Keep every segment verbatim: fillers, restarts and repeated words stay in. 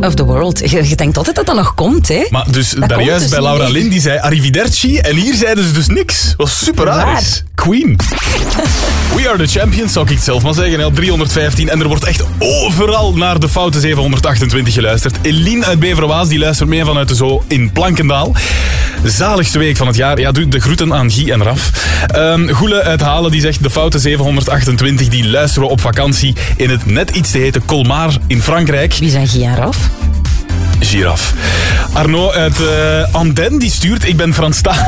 of the world. Je, je denkt altijd dat dat nog komt, hè? Maar dus dat daar juist dus bij Laura Lynn, die zei arrivederci. En hier zeiden ze dus niks. Dat was super raar. Queen. We are the champions, zou ik het zelf maar zeggen. Op driehonderdvijftien. En er wordt echt overal naar de foute zevenhonderdachtentwintig geluisterd. Eline uit Beverwaas, die luistert mee vanuit de Zoo in Plankendaal. Zaligste week van het jaar. Ja, doe de groeten aan Guy en Raf. Um, Goele uit Halen, die zegt de foute zevenhonderdachtentwintig, die luisteren we op vakantie in het net iets te hete Colmar in Frankrijk. Wie zijn Guy en Raf? Giraf. Arno uit uh, Andenne, die stuurt, ik ben Franstalig.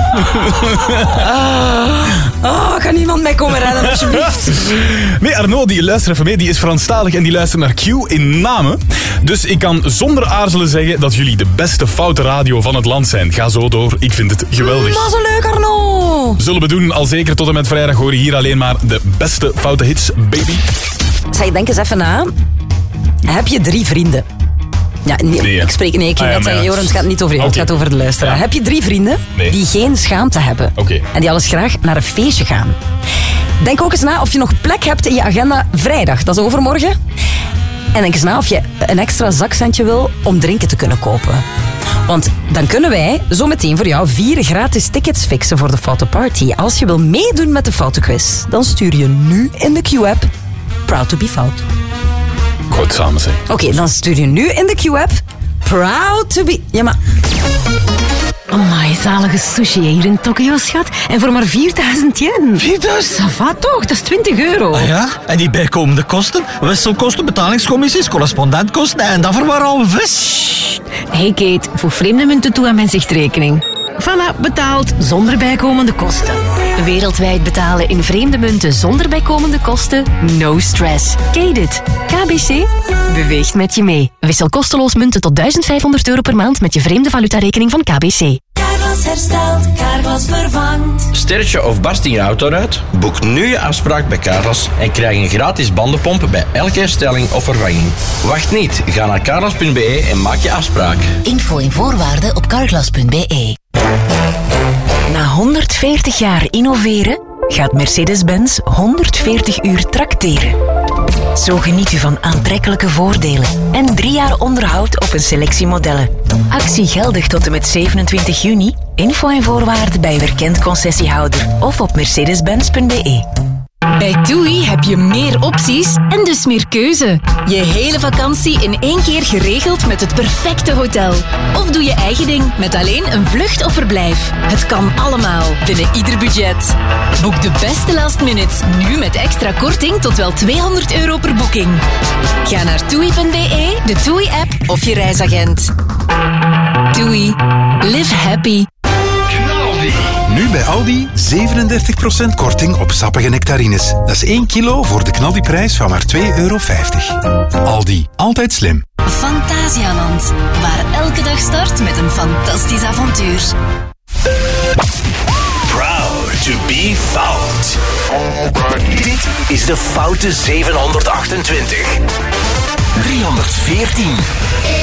Oh, oh, kan iemand mij komen redden, alsjeblieft? Nee, Arno, die luistert even mee, die is Franstalig en die luistert naar Q in Namen. Dus ik kan zonder aarzelen zeggen dat jullie de beste foute radio van het land zijn. Ga zo door, ik vind het geweldig. Dat is zo leuk, Arno. Zullen we doen, al zeker tot en met vrijdag horen hier alleen maar de beste foute hits, baby. Zeg, denk eens even na. Heb je drie vrienden? Ja, nee, nee, ja. ik spreek nee, ik ging ah, ja, net zeggen, ja. Joran, het gaat niet over jou, okay. Het gaat over de luisteraar. Ja. Heb je drie vrienden nee. die geen schaamte hebben okay. en die alles graag naar een feestje gaan? Denk ook eens na of je nog plek hebt in je agenda vrijdag, dat is overmorgen. En denk eens na of je een extra zakcentje wil om drinken te kunnen kopen. Want dan kunnen wij zo meteen voor jou vier gratis tickets fixen voor de Foute Party. Als je wil meedoen met de Foute Quiz, dan stuur je nu in de Q-app Proud to be Fout. Goed samen zijn. Oké, okay, dan stuur je nu in de Q-app Proud to be... Ja, maar... Amai, zalige sushi hier in Tokio, schat. En voor maar vierduizend yen. vierduizend? Ça va toch, dat is twintig euro. Ah ja? En die bijkomende kosten? Wisselkosten, betalingscommissies, correspondentkosten en dat verwarren we vis. Hey Kate, voeg vreemde munten toe aan mijn zichtrekening. Voilà, betaald zonder bijkomende kosten. Wereldwijd betalen in vreemde munten zonder bijkomende kosten? No stress. Kate it. K B C beweegt met je mee. Wissel kosteloos munten tot duizend vijfhonderd euro per maand met je vreemde valutarekening van K B C. Carglass herstelt, Carglass vervangt. Sterretje of barst in je auto uit? Boek nu je afspraak bij Carglass en krijg een gratis bandenpomp bij elke herstelling of vervanging. Wacht niet, ga naar carglass punt b e en maak je afspraak. Info en voorwaarden op carglass punt b e. Na honderdveertig jaar innoveren gaat Mercedes-Benz honderdveertig uur trakteren. Zo geniet u van aantrekkelijke voordelen en drie jaar onderhoud op een selectie modellen. Actie geldig tot en met zevenentwintig juni. Info en voorwaarden bij uw erkend concessiehouder of op mercedes benz punt b e. Bij TUI heb je meer opties en dus meer keuze. Je hele vakantie in één keer geregeld met het perfecte hotel. Of doe je eigen ding met alleen een vlucht of verblijf. Het kan allemaal binnen ieder budget. Boek de beste last minutes nu met extra korting tot wel tweehonderd euro per boeking. Ga naar toei punt b e, de TUI-app of je reisagent. TUI. Live happy. Nu bij Aldi zevenendertig procent korting op sappige nectarines. Dat is één kilo voor de knaldiprijs van maar twee euro vijftig. Aldi, altijd slim. Fantasialand, waar elke dag start met een fantastisch avontuur. Proud to be fout. Dit is de foute zevenhonderdachtentwintig. driehonderdveertien.